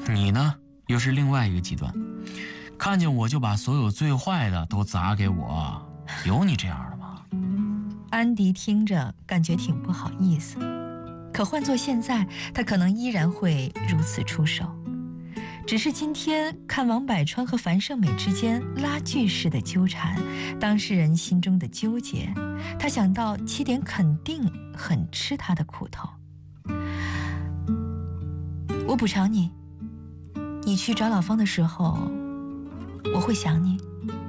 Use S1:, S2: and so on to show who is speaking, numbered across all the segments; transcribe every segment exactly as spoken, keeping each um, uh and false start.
S1: 你呢，又是另外一个极端，看见我就把所有最坏的都砸给我，有你这样的吗？
S2: 安迪听着感觉挺不好意思，可换作现在，他可能依然会如此出手。只是今天看王百川和樊胜美之间拉锯式的纠缠，当事人心中的纠结，他想到起点肯定很吃他的苦头。我补偿你，你去找老方的时候，我会想你。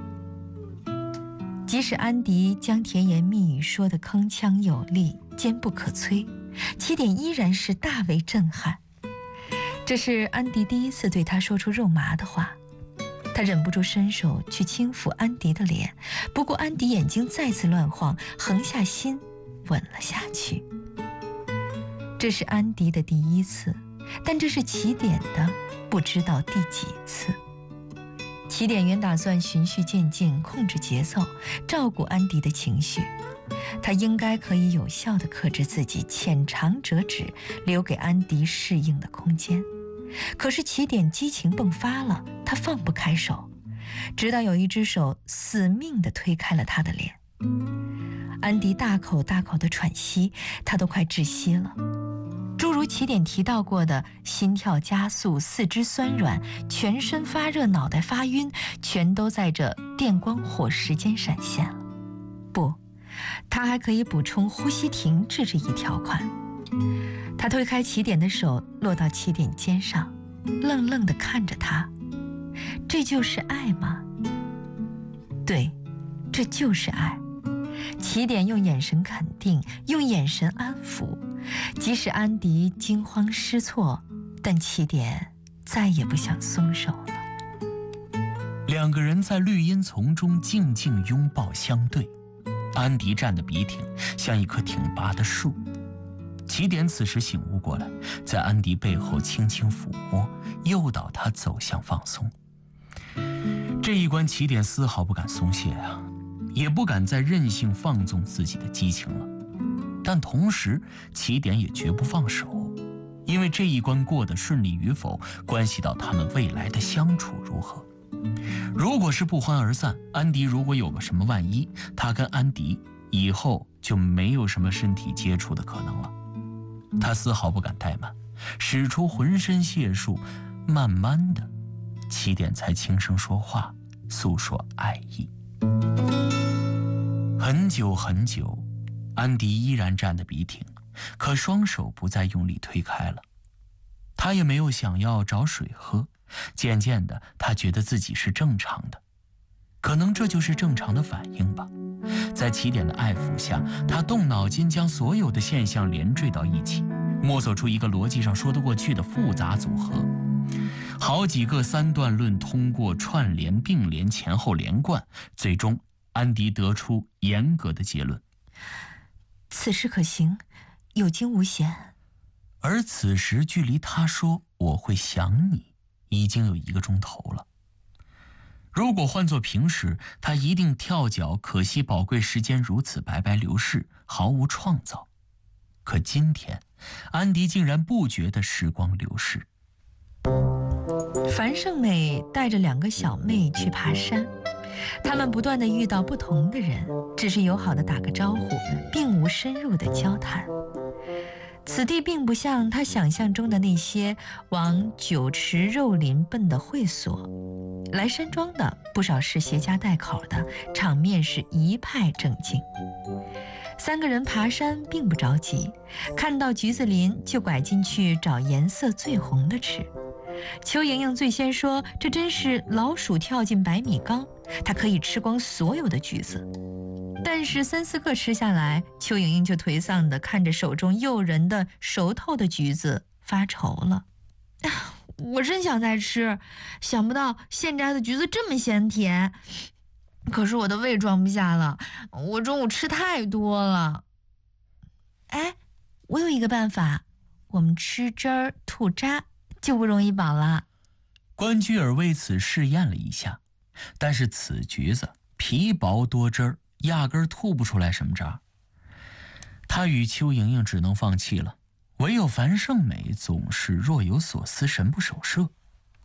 S2: 即使安迪将甜言蜜语说得铿锵有力、坚不可摧，起点依然是大为震撼。这是安迪第一次对他说出肉麻的话，他忍不住伸手去轻抚安迪的脸，不过安迪眼睛再次乱晃，横下心吻了下去。这是安迪的第一次，但这是起点的不知道第几次。起点原打算循序渐进，控制节奏，照顾安迪的情绪，他应该可以有效地克制自己，浅尝辄止，留给安迪适应的空间。可是起点激情迸发了，他放不开手，直到有一只手死命地推开了他的脸。安迪大口大口地喘息，他都快窒息了。诸如起点提到过的心跳加速、四肢酸软、全身发热、脑袋发晕，全都在这电光火石间闪现了。不，他还可以补充呼吸停滞这一条款。他推开起点的手，落到起点肩上，愣愣地看着他。这就是爱吗？对，这就是爱。起点用眼神肯定，用眼神安抚，即使安迪惊慌失措，但起点再也不想松手了。
S1: 两个人在绿荫丛中静静拥抱相对，安迪站得笔挺，像一棵挺拔的树。起点此时醒悟过来，在安迪背后轻轻抚摸，诱导他走向放松。这一关起点丝毫不敢松懈啊，也不敢再任性放纵自己的激情了。但同时，起点也绝不放手，因为这一关过得顺利与否，关系到他们未来的相处如何。如果是不欢而散，安迪如果有个什么万一，他跟安迪以后就没有什么身体接触的可能了。他丝毫不敢怠慢，使出浑身解数，慢慢的，起点才轻声说话，诉说爱意。很久很久，安迪依然站得笔挺，可双手不再用力推开了。他也没有想要找水喝，渐渐的，他觉得自己是正常的，可能这就是正常的反应吧。在起点的爱抚下，他动脑筋将所有的现象连缀到一起，摸索出一个逻辑上说得过去的复杂组合。好几个三段论通过串联、并联、前后连贯，最终安迪得出严格的结论：
S2: 此事可行，有惊无险。
S1: 而此时距离他说我会想你已经有一个钟头了。如果换作平时，他一定跳脚，可惜宝贵时间如此白白流逝，毫无创造。可今天，安迪竟然不觉得时光流逝。
S2: 樊胜美带着两个小妹去爬山，他们不断地遇到不同的人，只是友好地打个招呼，并无深入的交谈。此地并不像他想象中的那些往酒池肉林奔的会所，来山庄的不少是携家带口的，场面是一派正经。三个人爬山并不着急，看到橘子林就拐进去找颜色最红的吃。邱莹莹最先说，这真是老鼠跳进百米缸，她可以吃光所有的橘子。但是三四个吃下来，邱莹莹就颓丧地看着手中诱人的熟透的橘子发愁了。啊，我真想再吃，想不到现摘的橘子这么鲜甜，可是我的胃装不下了，我中午吃太多了。哎，我有一个办法，我们吃汁儿吐渣就不容易饱了。
S1: 关雎尔为此试验了一下，但是此橘子皮薄多汁儿，压根儿吐不出来什么渣。他与邱莹莹只能放弃了，唯有樊胜美总是若有所思，神不守舍。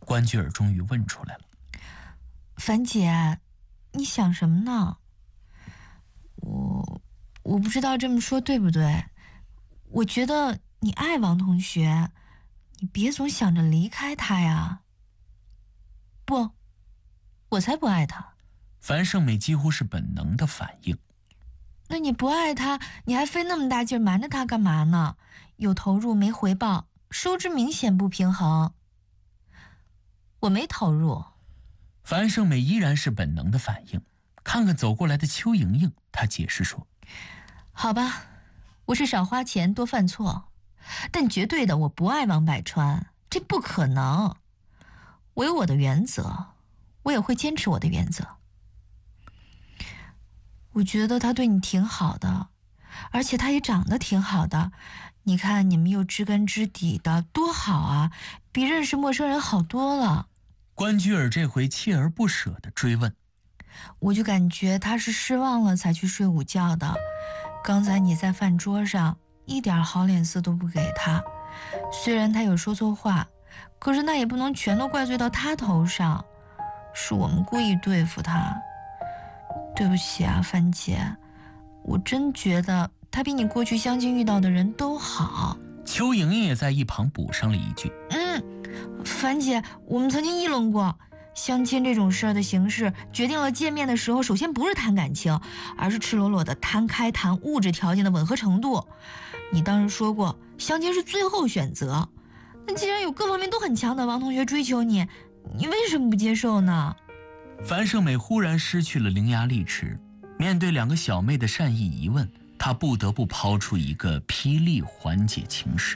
S1: 关雎尔终于问出来了。
S2: 樊姐，你想什么呢？我我不知道这么说对不对，我觉得你爱王同学，你别总想着离开他呀。不，我才不爱他。
S1: 樊胜美几乎是本能的反应。
S2: 那你不爱他，你还费那么大劲瞒着他干嘛呢？有投入没回报，收支明显不平衡。我没投入。
S1: 樊胜美依然是本能的反应。看看走过来的邱莹莹，她解释说：
S2: 好吧，我是少花钱多犯错，但绝对的我不爱王百川，这不可能。我有我的原则，我也会坚持我的原则。我觉得他对你挺好的，而且他也长得挺好的。你看你们又知根知底的，多好啊，比认识陌生人好多了。
S1: 关雎尔这回锲而不舍地追问。
S2: 我就感觉他是失望了才去睡午觉的。刚才你在饭桌上一点好脸色都不给他，虽然他有说错话，可是那也不能全都怪罪到他头上，是我们故意对付他。对不起啊，樊姐，我真觉得他比你过去相亲遇到的人都好。
S1: 邱莹莹也在一旁补上了一句：
S2: 嗯，樊姐，我们曾经议论过，相亲这种事儿的形式决定了见面的时候，首先不是谈感情，而是赤裸裸的摊开谈物质条件的吻合程度。你当时说过，相亲是最后选择。那既然有各方面都很强的王同学追求你，你为什么不接受呢？
S1: 樊胜美忽然失去了伶牙俐齿，面对两个小妹的善意疑问，她不得不抛出一个霹雳缓解情势。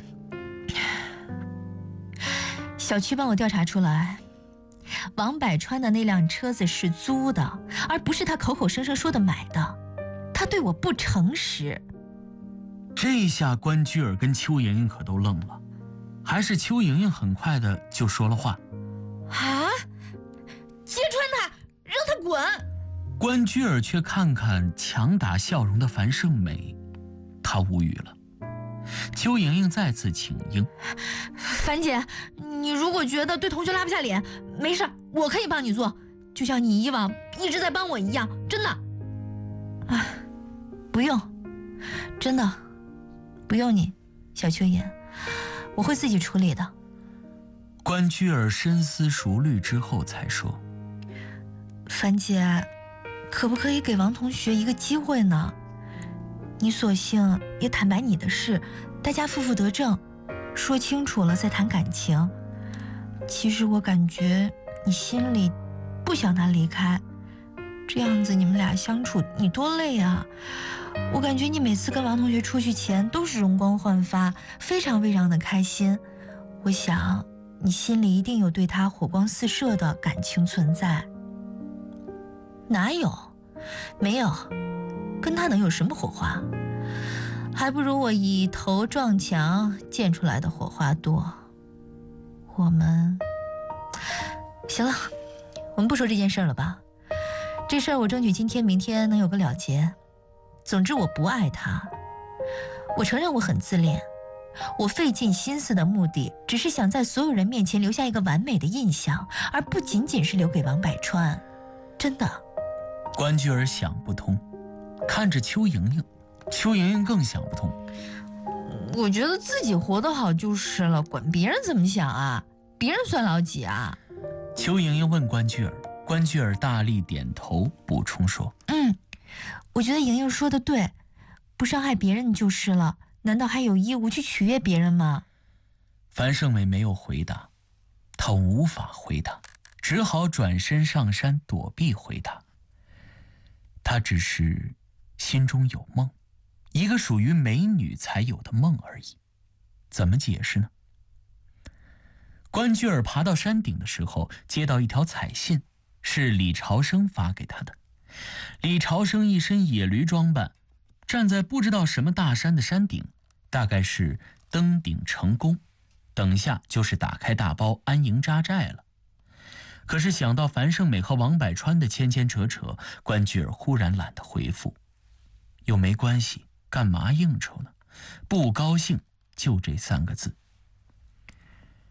S2: 小区帮我调查出来，王百川的那辆车子是租的，而不是他口口声声说的买的。他对我不诚实。
S1: 这下关雎尔跟邱莹莹可都愣了，还是邱莹莹很快的就说了话：
S2: 啊，揭穿他，让他滚！
S1: 关雎尔却看看强打笑容的樊胜美，他无语了。邱莹莹再次请缨：
S2: 樊姐，你如果觉得对同学拉不下脸，没事，我可以帮你做，就像你以往一直在帮我一样，真的。啊，不用，真的，不用你，小邱妍，我会自己处理的。
S1: 关雎尔深思熟虑之后才说：
S2: 樊姐，可不可以给王同学一个机会呢？你索性也坦白你的事，大家负负得正，说清楚了再谈感情。其实我感觉你心里不想他离开，这样子你们俩相处你多累啊！我感觉你每次跟王同学出去前都是容光焕发，非常非常的开心。我想你心里一定有对他火光四射的感情存在。哪有？没有，跟他能有什么火花？还不如我一头撞墙溅出来的火花多。我们行了，我们不说这件事了吧？这事儿我争取今天明天能有个了结。总之我不爱他，我承认我很自恋，我费尽心思的目的只是想在所有人面前留下一个完美的印象，而不仅仅是留给王百川。真的。
S1: 关雎尔想不通，看着邱莹莹，邱莹莹更想不通。
S2: 我觉得自己活得好就是了，管别人怎么想啊？别人算老几啊？
S1: 邱莹莹问关雎尔，关雎尔大力点头，补充说：
S2: 嗯，我觉得莹莹说的对，不伤害别人就是了，难道还有义务去取悦别人吗？
S1: 樊胜美没有回答，她无法回答，只好转身上山躲避回答。她只是心中有梦，一个属于美女才有的梦而已。怎么解释呢？关雎尔爬到山顶的时候，接到一条彩信，是李朝生发给他的。李朝生一身野驴装扮，站在不知道什么大山的山顶，大概是登顶成功，等下就是打开大包安营扎寨了。可是想到樊胜美和王百川的牵牵扯扯，关雎尔忽然懒得回复。又没关系，干嘛应酬呢？不高兴就这三个字。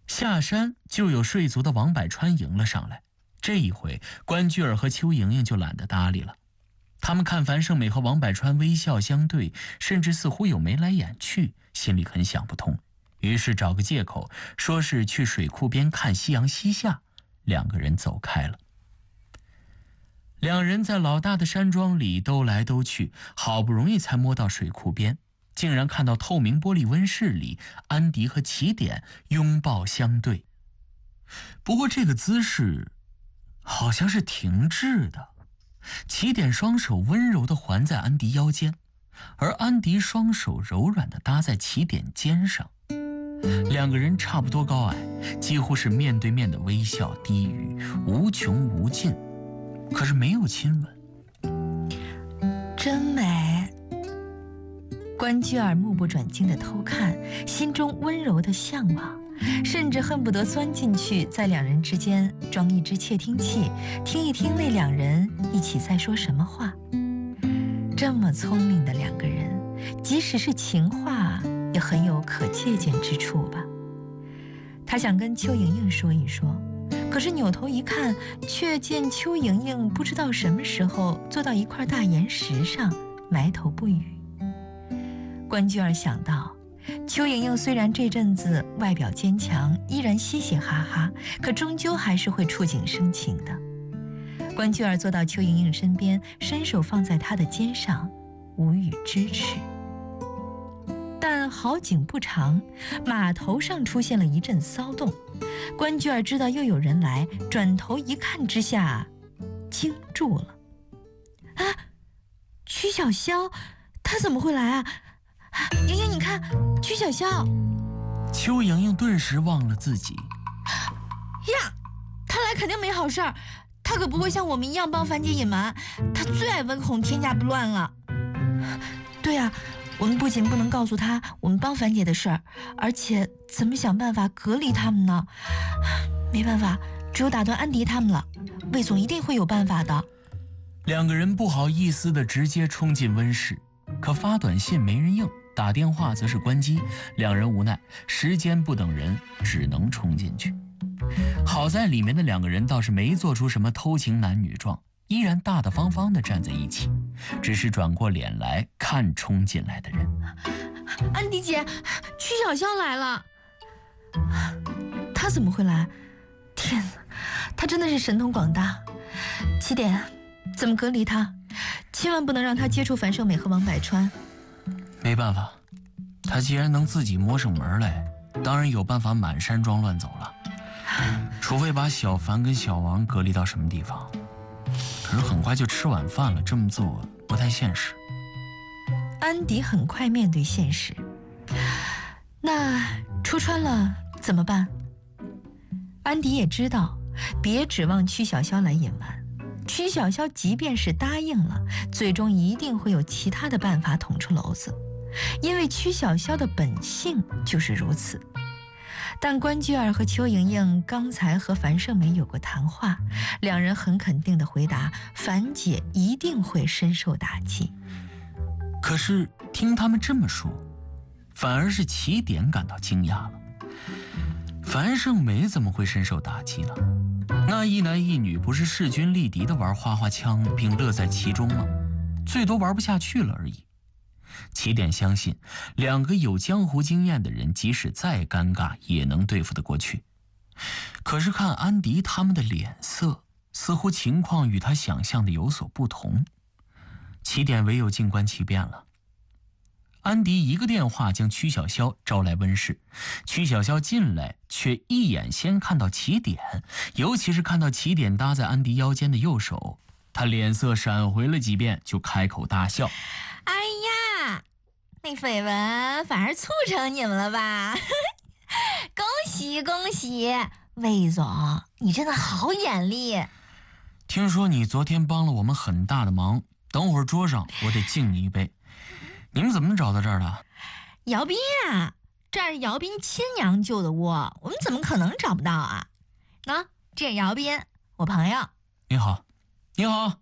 S1: 下山就有睡足的王百川迎了上来。这一回，关雎尔和邱莹莹就懒得搭理了。他们看樊胜美和王百川微笑相对，甚至似乎有眉来眼去，心里很想不通，于是找个借口，说是去水库边看夕阳西下，两个人走开了。两人在老大的山庄里兜来兜去，好不容易才摸到水库边，竟然看到透明玻璃温室里安迪和起点拥抱相对。不过这个姿势好像是停滞的，起点双手温柔地环在安迪腰间，而安迪双手柔软地搭在起点肩上。两个人差不多高矮，几乎是面对面的微笑低语，无穷无尽，可是没有亲吻。
S2: 真美。关雎尔目不转睛地偷看，心中温柔的向往，甚至恨不得钻进去，在两人之间装一只窃听器，听一听那两人一起在说什么话。这么聪明的两个人，即使是情话，也很有可借鉴之处吧。他想跟邱莹莹说一说，可是扭头一看，却见邱莹莹不知道什么时候坐到一块大岩石上，埋头不语。关雎尔想到，邱莹莹虽然这阵子外表坚强，依然嘻嘻哈哈，可终究还是会触景生情的。关雎尔坐到邱莹莹身边，伸手放在她的肩上，无语支持。但好景不长，码头上出现了一阵骚动。关雎尔知道又有人来，转头一看之下，惊住了。啊，曲小潇，他怎么会来啊？莹莹，你看，曲小潇。
S1: 邱莹莹顿时忘了自己。
S2: 呀，他来肯定没好事儿，他可不会像我们一样帮樊姐隐瞒，他最爱温孔天下不乱了。对啊，我们不仅不能告诉他我们帮樊姐的事儿，而且怎么想办法隔离他们呢？没办法，只有打断安迪他们了。魏总一定会有办法的。
S1: 两个人不好意思地直接冲进温室，可发短信没人应，打电话则是关机，两人无奈，时间不等人，只能冲进去。好在里面的两个人倒是没做出什么偷情男女状，依然大大方方地站在一起，只是转过脸来看冲进来的人。
S2: 安迪姐，曲小潇来了。他怎么会来？天哪，他真的是神通广大。起点，怎么隔离他？千万不能让他接触樊胜美和王百川。
S1: 没办法，他既然能自己摸上门来，当然有办法满山庄乱走了。除非把小樊跟小王隔离到什么地方，可是很快就吃晚饭了，这么做不太现实。
S2: 安迪很快面对现实，那戳穿了怎么办？安迪也知道，别指望曲小潇来隐瞒。曲小潇即便是答应了，最终一定会有其他的办法捅出篓子，因为曲小潇的本性就是如此。但关雎尔和邱莹莹刚才和樊胜美有过谈话，两人很肯定地回答，樊姐一定会深受打击。
S1: 可是听他们这么说，反而是起点感到惊讶了。樊胜美怎么会深受打击呢？那一男一女不是势均力敌的玩花花枪并乐在其中吗？最多玩不下去了而已。起点相信，两个有江湖经验的人即使再尴尬也能对付得过去。可是看安迪他们的脸色，似乎情况与他想象的有所不同。起点唯有静观其变了。安迪一个电话将曲小潇招来温室，曲小潇进来却一眼先看到起点，尤其是看到起点搭在安迪腰间的右手，他脸色闪回了几遍，就开口大笑。
S2: 哎呀，那绯闻反而促成你们了吧？恭喜恭喜，魏总，你真的好眼力。
S1: 听说你昨天帮了我们很大的忙，等会儿桌上我得敬你一杯。你们怎么找到这儿的？
S2: 姚斌啊，这儿是姚斌亲娘救的窝，我们怎么可能找不到啊？喏，这是姚斌，我朋友。
S1: 你好，你好。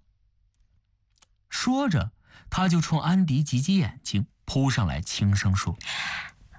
S1: 说着，他就冲安迪挤挤眼睛，扑上来轻声说：“
S2: 亲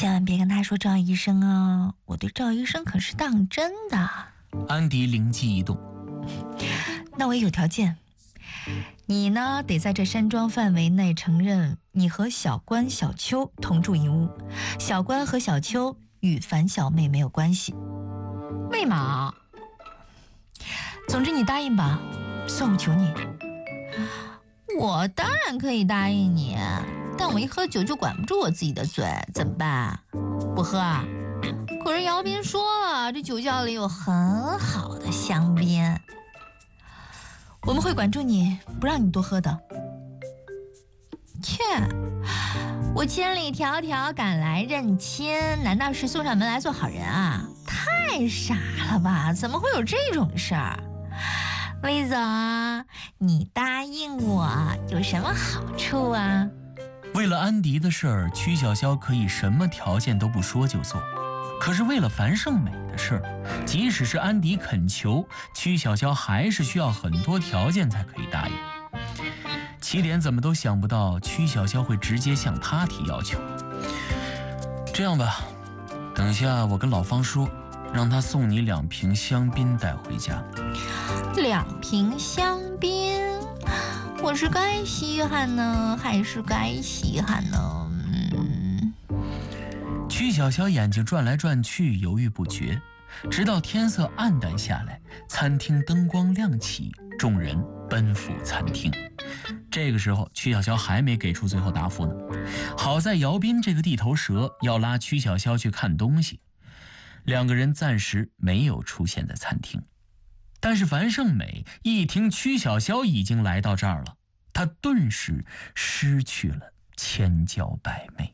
S2: 千万别跟他说赵医生啊，我对赵医生可是当真的。
S1: 安迪灵机一动，
S2: 那我也有条件，你呢得在这山庄范围内承认你和小关、小秋同住一屋，小关和小秋与樊小妹没有关系。为嘛？总之你答应吧，算我求你。我当然可以答应你，但我一喝酒就管不住我自己的嘴，怎么办？不喝啊？可是姚斌说了，这酒窖里有很好的香槟，我们会管住你，不让你多喝的。切，我千里迢迢赶来认亲，难道是送上门来做好人啊？太傻了吧，怎么会有这种事儿？魏总，你答应我有什么好处啊？
S1: 为了安迪的事儿，曲筱绡可以什么条件都不说就做。可是为了樊胜美的事儿，即使是安迪恳求，曲筱绡还是需要很多条件才可以答应。起点怎么都想不到曲筱绡会直接向他提要求。这样吧，等下我跟老方说，让他送你两瓶香槟带回家。
S2: 两瓶香槟，我是该稀罕呢，还是该稀罕呢？嗯。
S1: 曲筱绡眼睛转来转去，犹豫不决，直到天色暗淡下来，餐厅灯光亮起，众人奔赴餐厅。这个时候，曲筱绡还没给出最后答复呢。好在姚斌这个地头蛇要拉曲筱绡去看东西，两个人暂时没有出现在餐厅。但是樊胜美一听曲筱绡已经来到这儿了，她顿时失去了千娇百媚。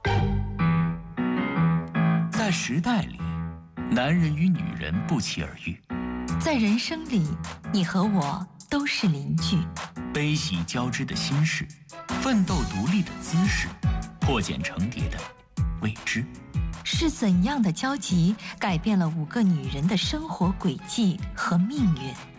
S1: 在时代里，男人与女人不期而遇；
S2: 在人生里，你和我都是邻居。
S1: 悲喜交织的心事，奋斗独立的姿势，破茧成蝶的未知。
S2: 是怎样的交集改变了五个女人的生活轨迹和命运？